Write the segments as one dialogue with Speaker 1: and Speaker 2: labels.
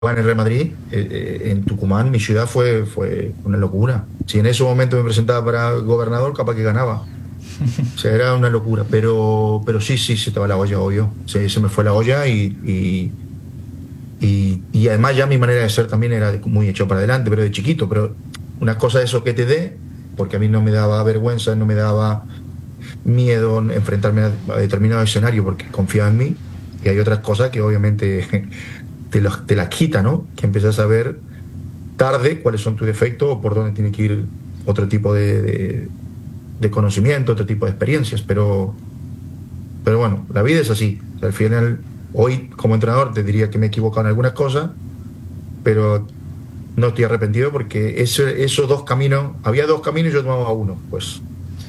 Speaker 1: en el Real Madrid, en Tucumán, mi ciudad, fue una locura. Si en ese momento me presentaba para gobernador, capaz que ganaba. O sea, era una locura, pero sí, sí, se te va la olla, obvio. Se me fue la olla y además ya mi manera de ser también era muy hecho para adelante, pero de chiquito. Pero una cosa de eso que te dé, porque a mí no me daba vergüenza, no me daba miedo enfrentarme a determinado escenario porque confiaba en mí. Y hay otras cosas que obviamente te las quita, ¿no? Que empiezas a ver tarde cuáles son tus defectos o por dónde tiene que ir otro tipo de conocimiento, otro tipo de experiencias. Pero bueno, la vida es así. O sea, al final, hoy como entrenador te diría que me he equivocado en algunas cosas, pero no estoy arrepentido porque esos dos caminos, había dos caminos y yo tomaba uno. Pues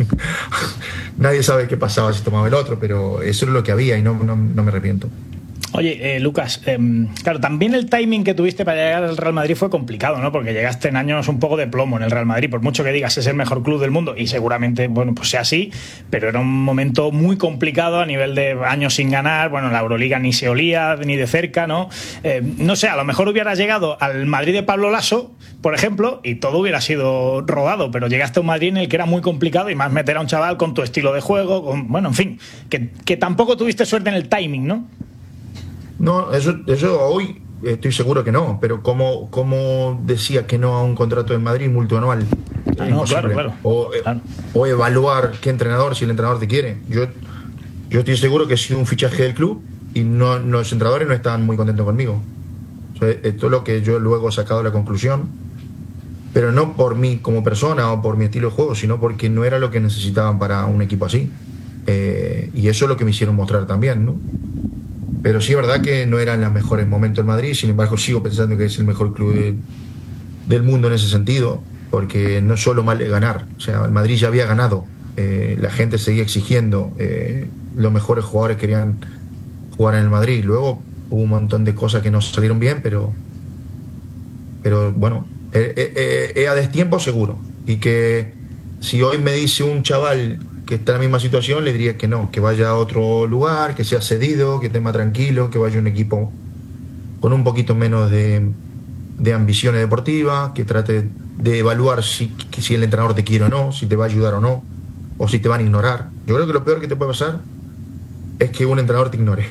Speaker 1: nadie sabe qué pasaba si tomaba el otro, pero eso es lo que había y no me arrepiento.
Speaker 2: Oye, Lucas, claro, también el timing que tuviste para llegar al Real Madrid fue complicado, ¿no? Porque llegaste en años un poco de plomo en el Real Madrid, por mucho que digas es el mejor club del mundo, y seguramente, bueno, pues sea así, pero era un momento muy complicado a nivel de años sin ganar, bueno, la Euroliga ni se olía, ni de cerca, ¿no? No sé, a lo mejor hubieras llegado al Madrid de Pablo Laso, por ejemplo, y todo hubiera sido rodado, pero llegaste a un Madrid en el que era muy complicado y más meter a un chaval con tu estilo de juego, bueno, en fin, que tampoco tuviste suerte en el timing, ¿no?
Speaker 1: No, eso hoy estoy seguro que no, pero ¿cómo decía que no a un contrato en Madrid multianual?
Speaker 2: No, claro. Claro.
Speaker 1: O evaluar qué entrenador, si el entrenador te quiere. Yo estoy seguro que he sido un fichaje del club y no, los entrenadores no estaban muy contentos conmigo. O sea, esto es lo que yo luego he sacado la conclusión, pero no por mí como persona o por mi estilo de juego, sino porque no era lo que necesitaban para un equipo así. Y eso es lo que me hicieron mostrar también, ¿no? Pero sí es verdad que no eran los mejores momentos en Madrid, sin embargo sigo pensando que es el mejor club del mundo en ese sentido, porque no solo mal ganar, o sea, el Madrid ya había ganado, la gente seguía exigiendo, los mejores jugadores querían jugar en el Madrid, luego hubo un montón de cosas que no salieron bien, pero bueno, a destiempo seguro, y que si hoy me dice un chaval que está en la misma situación, le diría que no, que vaya a otro lugar, que sea cedido, que esté más tranquilo, que vaya a un equipo con un poquito menos de ambiciones deportivas, que trate de evaluar si el entrenador te quiere o no, si te va a ayudar o si te van a ignorar. Yo creo que lo peor que te puede pasar es que un entrenador te ignore.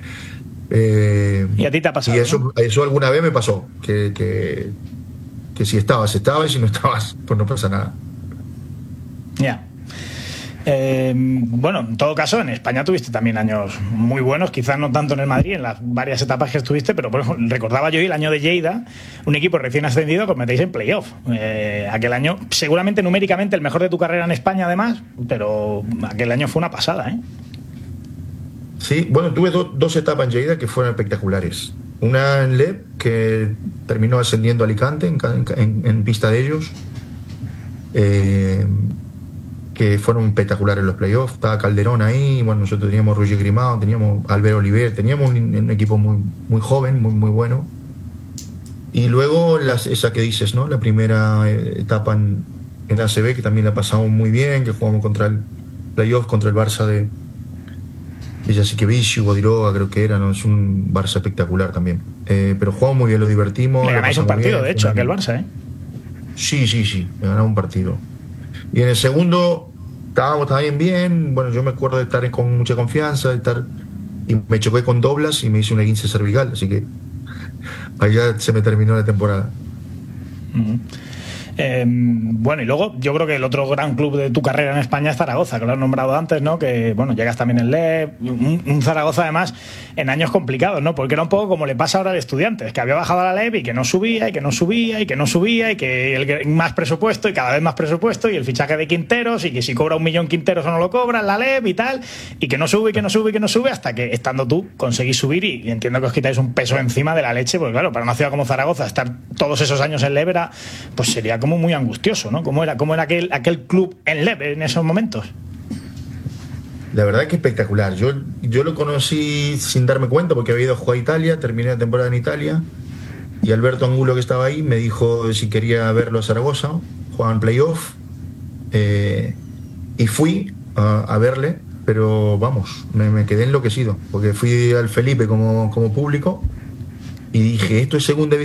Speaker 2: Y a ti te ha pasado.
Speaker 1: Y eso,
Speaker 2: ¿no?
Speaker 1: eso alguna vez me pasó, que si estabas, y si no estabas, pues no pasa nada.
Speaker 2: Ya. Bueno, en todo caso, en España tuviste también años muy buenos, quizás no tanto en el Madrid, en las varias etapas que estuviste, pero por ejemplo, recordaba yo el año de Lleida, un equipo recién ascendido que os metéis en playoff. Aquel año, seguramente numéricamente el mejor de tu carrera en España, además, pero aquel año fue una pasada, ¿eh?
Speaker 1: Sí, bueno, tuve dos etapas en Lleida que fueron espectaculares. Una en LEP, que terminó ascendiendo a Alicante en pista de ellos. Que fueron espectaculares los playoffs. Estaba Calderón ahí, bueno, nosotros teníamos Roger Grimao, teníamos Albert Oliver, teníamos un equipo muy, muy joven, muy, muy bueno. Y luego esa que dices, ¿no? La primera etapa en ACB, que también la pasamos muy bien, que jugamos contra el playoff, contra el Barça de Jasikevic, Bodiroga, creo que era, ¿no? Es un Barça espectacular también. Pero jugamos muy bien, lo divertimos.
Speaker 2: Le ganáis un partido, bien, de hecho, aquel Barça, ¿eh?
Speaker 1: Sí, me ganamos un partido. Y en el segundo estábamos también bien. Bueno, yo me acuerdo de estar con mucha confianza, y me choqué con Doblas y me hice una esguince cervical, así que allá se me terminó la temporada.
Speaker 2: Uh-huh. Bueno, y luego yo creo que el otro gran club de tu carrera en España es Zaragoza, que lo has nombrado antes, ¿no? Que bueno, llegas también en LEP, un Zaragoza además en años complicados, ¿no? Porque era un poco como le pasa ahora al Estudiantes, que había bajado a la LEP y que no subía, y que no subía, y que no subía, y que el más presupuesto, y cada vez más presupuesto, y el fichaje de Quinteros, y que si cobra 1 millón Quinteros o no lo cobra en la LEP y tal, y que no sube, y que no sube, y que no sube, hasta que estando tú conseguís subir, y entiendo que os quitáis un peso encima de la leche, porque claro, para una ciudad como Zaragoza estar todos esos años en LEP era, pues sería como muy angustioso, ¿no? ¿Cómo era aquel club en LEP en esos momentos?
Speaker 1: La verdad es que espectacular. Yo lo conocí sin darme cuenta porque había ido a jugar a Italia, terminé la temporada en Italia, y Alberto Angulo, que estaba ahí, me dijo si quería verlo a Zaragoza, jugaban playoff, y fui a verle, pero vamos, me quedé enloquecido, porque fui al Felipe como público, y dije, esto es segunda